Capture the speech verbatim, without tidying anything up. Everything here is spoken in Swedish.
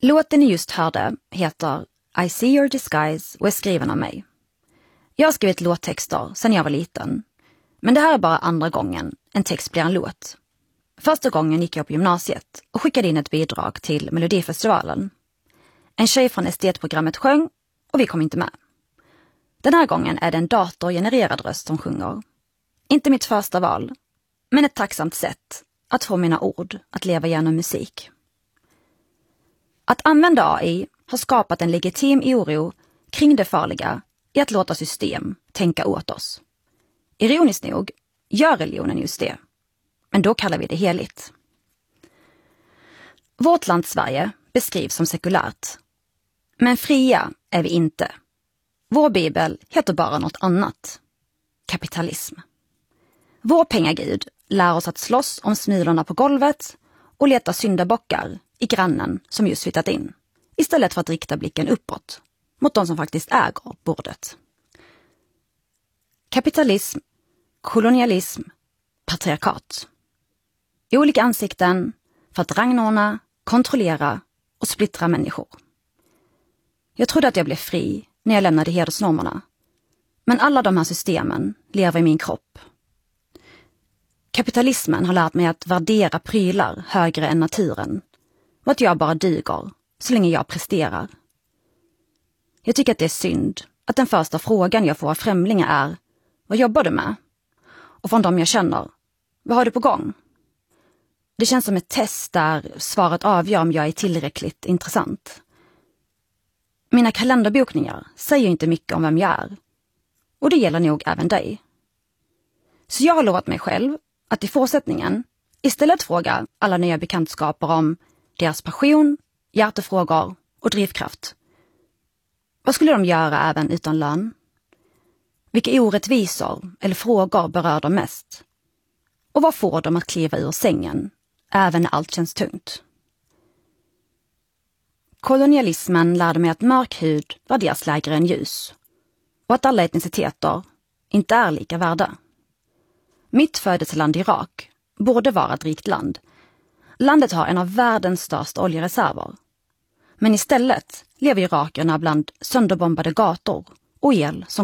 Låten ni just hörde heter I see your disguise och är skriven av mig. Jag har skrivit låttexter sedan jag var liten, men det här är bara andra gången en text blir en låt. Första gången gick jag på gymnasiet och skickade in ett bidrag till Melodifestivalen. En tjej från estetprogrammet sjöng och vi kom inte med. Den här gången är det en datorgenererad röst som sjunger. Inte mitt första val, men ett tacksamt sätt att få mina ord att leva genom musik. Att använda A I har skapat en legitim oro kring det farliga i att låta system tänka åt oss. Ironiskt nog gör religionen just det, men då kallar vi det heligt. Vårt land Sverige beskrivs som sekulärt, men fria är vi inte. Vår bibel heter bara något annat. Kapitalism. Vår pengagud lär oss att slåss om smulorna på golvet och leta syndabockar i grannen som just flyttat in, istället för att rikta blicken uppåt, mot de som faktiskt äger bordet. Kapitalism, kolonialism, patriarkat. Olika ansikten för att rangordna, kontrollera och splittra människor. Jag trodde att jag blev fri när jag lämnade hedersnormerna, men alla de här systemen lever i min kropp. Kapitalismen har lärt mig att värdera prylar högre än naturen och att jag bara duger så länge jag presterar. Jag tycker att det är synd att den första frågan jag får av främlingar är: vad jobbar du med? Och från dem jag känner: vad har du på gång? Det känns som ett test där svaret avgör om jag är tillräckligt intressant. Mina kalenderbokningar säger inte mycket om vem jag är. Och det gäller nog även dig. Så jag har lovat mig själv att i fortsättningen istället fråga alla nya bekantskaper om deras passion, hjärtefrågor och drivkraft. Vad skulle de göra även utan lön? Vilka orättvisor eller frågor berör dem mest? Och vad får de att kliva ur sängen, även när allt känns tungt? Kolonialismen lärde mig att mörk hud värderas lägre än ljus och att alla etniciteter inte är lika värda. Mitt födelseland Irak borde vara ett rikt land. Landet har en av världens största oljereserver. Men istället lever irakierna bland sönderbombade gator och el som